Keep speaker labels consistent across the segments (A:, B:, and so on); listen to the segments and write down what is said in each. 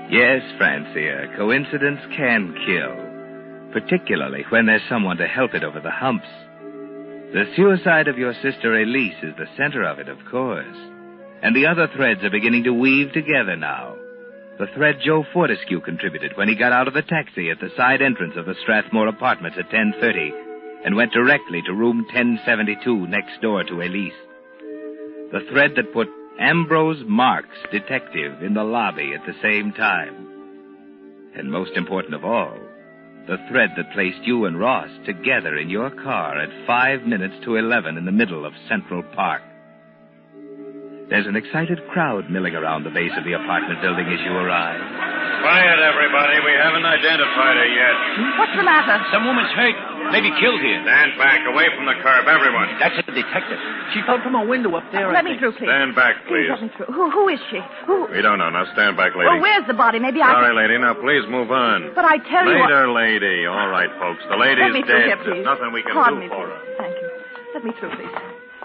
A: Yes, Francia, coincidence can kill, particularly when there's someone to help it over the humps. The suicide of your sister Elise is the center of it, of course. And the other threads are beginning to weave together now. The thread Joe Fortescue contributed when he got out of the taxi at the side entrance of the Strathmore Apartments at 10:30 and went directly to room 1072 next door to Elise. The thread that put Ambrose Marks, detective, in the lobby at the same time. And most important of all, the thread that placed you and Ross together in your car at 5 minutes to 11 in the middle of Central Park. There's an excited crowd milling around the base of the apartment building as you arrive.
B: Quiet, everybody. We haven't identified her yet.
C: What's the matter?
D: Some woman's hurt. Maybe killed here.
B: Stand back, away from the curb, everyone.
D: That's a detective. She fell from a window up there.
C: Let me through, please.
B: Stand back, please.
C: Let me through. Who is she? Who?
B: We don't know. Now stand back, lady.
C: Well, where's the body? Maybe I
B: Sorry,
C: can...
B: lady. Now please move on.
C: But I tell you what...
B: Later, lady. All right, folks. The lady's
C: Let me through
B: dead.
C: here, please.
B: There's nothing we can
C: Pardon
B: do
C: me,
B: for
C: please.
B: her.
C: Thank you. Let me through, please.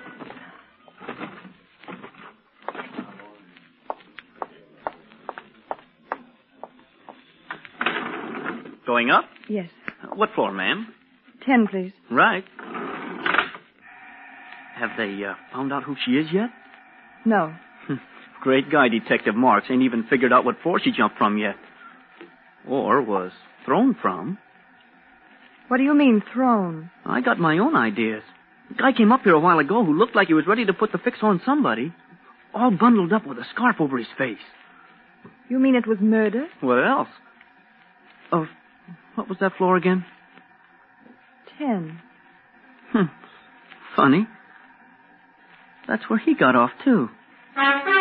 D: Going up?
C: Yes.
D: What floor, ma'am?
C: 10, please.
D: Right. Have they found out who she is yet?
C: No.
D: Great guy, Detective Marks. Ain't even figured out what floor she jumped from yet. Or was thrown from.
C: What do you mean, thrown?
D: I got my own ideas. A guy came up here a while ago who looked like he was ready to put the fix on somebody. All bundled up with a scarf over his face.
C: You mean it was murder?
D: What else? What was that floor again?
C: 10.
D: Funny. That's where he got off, too.